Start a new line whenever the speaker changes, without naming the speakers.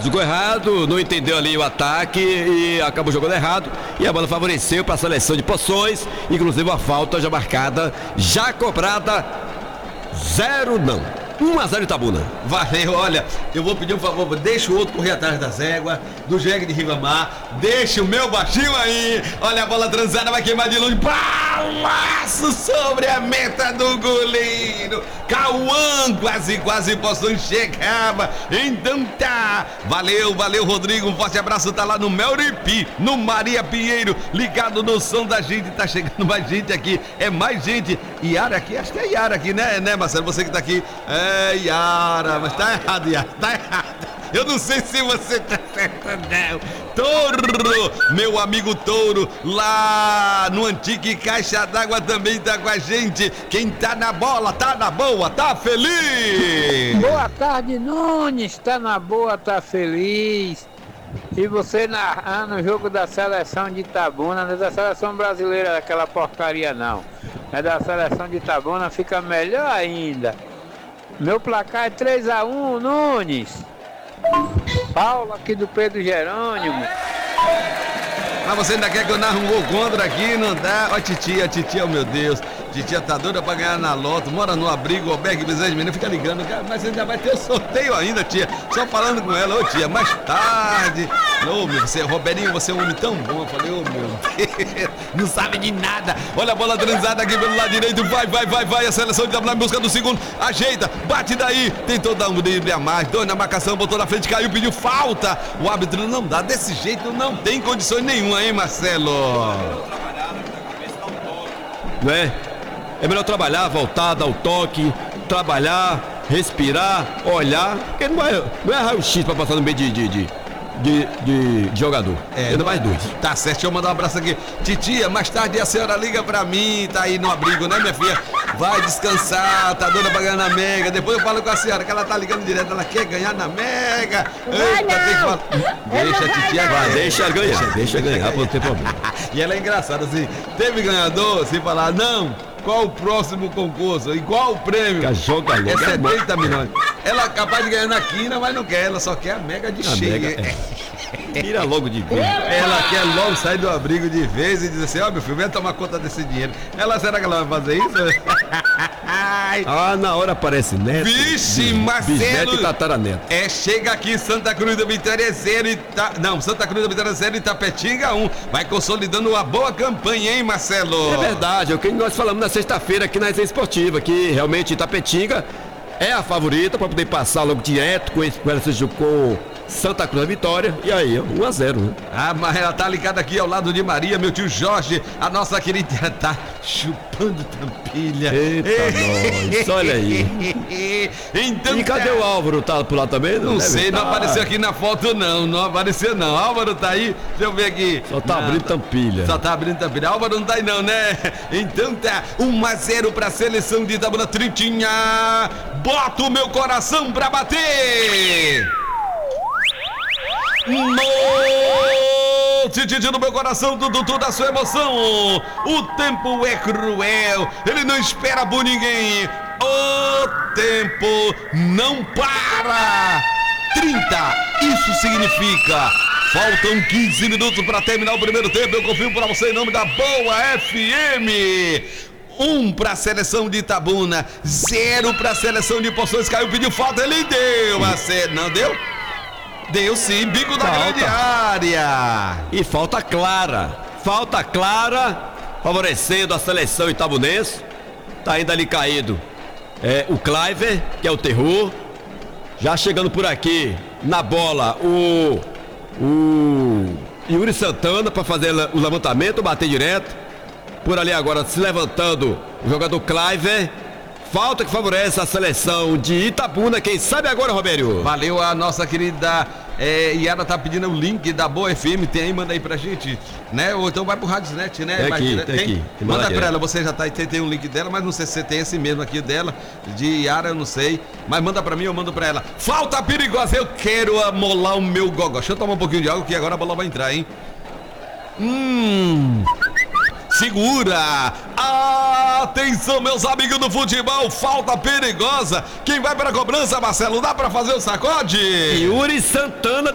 jogou errado, não entendeu ali o ataque e acabou jogando errado. E a bola favoreceu para a seleção de Poções, inclusive uma falta já marcada, já cobrada, 0 não. 1-0 Itabuna.
Valeu, olha, eu vou pedir um favor, deixa o outro correr atrás das éguas, do jegue de Ribamar, deixa o meu baixinho aí, olha a bola transada, vai queimar de longe, balaço sobre a meta do goleiro, Cauã, quase Poções chegava, então tá, valeu Rodrigo, um forte abraço, tá lá no Melripi, no Maria Pinheiro, ligado no som da gente, tá chegando mais gente aqui, é mais gente, Yara aqui, acho que é Yara aqui, né Marcelo, você que tá aqui, Yara, mas tá errado, Yara, tá errado. Eu não sei se você tá certo, não. Touro, meu amigo Touro, lá no Antique Caixa d'Água também tá com a gente. Quem tá na bola, tá na boa, tá feliz.
Boa tarde, Nunes, tá na boa, tá feliz. E você narrando o jogo da seleção de Itabuna, não é da seleção brasileira, daquela porcaria não. É da seleção de Itabuna, fica melhor ainda. Meu placar é 3-1, Nunes. Paulo aqui do Pedro Jerônimo.
Mas você ainda quer que eu narre um gol contra aqui? Não dá. Ó, titia, oh meu Deus. Titia tá doida pra ganhar na loto. Mora no abrigo, albergue, Bezerra de Menino. Fica ligando, mas ainda vai ter o sorteio ainda, tia. Só falando com ela, ô tia, mais tarde. Ô, meu, Roberinho, você é um homem tão bom. Eu falei, ô meu Deus, não sabe de nada. Olha a bola transada aqui pelo lado direito. Vai. A seleção de Itabuna em busca do segundo. Ajeita, bate daí. Tentou dar um drible a mais. Dois na marcação, botou na frente, caiu, pediu falta. O árbitro não dá. Desse jeito não tem condições nenhuma, hein, Marcelo?
Não é? É melhor trabalhar, voltar, dar o toque, trabalhar, respirar, olhar, porque não é raio-x pra passar no meio de jogador. Ainda mais dois.
Tá certo, deixa eu mandar um abraço aqui. Titia, mais tarde a senhora liga pra mim, tá aí no abrigo, né, minha filha? Vai descansar, tá doida pra ganhar na Mega. Depois eu falo com a senhora que ela tá ligando direto, ela quer ganhar na Mega.
Vai não.
Deixa a titia
vai, deixa ganhar, não tem problema.
E ela é engraçada assim, teve ganhador, se falar, não, qual o próximo concurso e qual o prêmio?
Joga logo.
É 70 milhões. Ela é capaz de ganhar na quina, mas não quer, ela só quer a Mega de cheia.
Tira logo de vez.
Ela quer logo sair do abrigo de vez e dizer assim, ó, meu filho, vem tomar conta desse dinheiro. Será que ela vai fazer isso?
Na hora aparece neto.
Vixe, Marcelo.
Bisneto e tataraneto.
Chega aqui Santa Cruz da Vitória 0 Santa Cruz da Vitória 0 e Itapetinga 1. Vai consolidando uma boa campanha, hein, Marcelo?
É verdade, é o que nós falamos na sexta-feira aqui na Resenha Esportiva, que realmente Itapetinga é a favorita para poder passar logo direto com Santa Cruz da Vitória, e aí, 1-0, né?
Mas ela tá ligada aqui ao lado de Maria, meu tio Jorge, a nossa querida tá chupando tampilha.
Eita, nós, olha aí.
Então,
e cadê o Álvaro? Tá por lá também?
Não sei, não apareceu aqui na foto não apareceu não. Álvaro tá aí, deixa eu ver aqui.
Só tá abrindo tampilha.
Só tá abrindo tampilha. Álvaro não tá aí não, né? Então tá, 1-0 pra seleção de Itabuna, Tritinha. Bota o meu coração pra bater! No meu coração, toda a sua emoção. O tempo é cruel, ele não espera por ninguém. O tempo não para. 30, isso significa faltam 15 minutos para terminar o primeiro tempo. Eu confio para você em nome da Boa FM. 1 para a seleção de Itabuna, 0 para a seleção de Poções. Caiu, pediu falta, ele deu. Não deu? Deu sim, bico da grande área.
E falta clara, favorecendo a seleção itabunense. Tá ainda ali caído o Cliver, que é o terror. Já chegando por aqui na bola o Yuri Santana para fazer o levantamento, bater direto. Por ali agora se levantando o jogador Cliver. Falta que favorece a seleção de Itabuna. Quem sabe agora, Robério?
Valeu, a nossa querida Yara tá pedindo o link da Boa FM. Tem aí, manda aí pra gente, né? Ou então vai pro Radiosnet, né?
Tem aqui.
Manda pra ela, você já tá aí, tem um link dela, mas não sei se você tem esse mesmo aqui dela, de Yara, eu não sei. Mas manda pra mim, eu mando pra ela. Falta perigosa, eu quero amolar o meu gogó. Deixa eu tomar um pouquinho de água que agora a bola vai entrar, hein? Segura! Atenção, meus amigos do futebol, falta perigosa. Quem vai para a cobrança, Marcelo? Dá para fazer o sacode?
Yuri Santana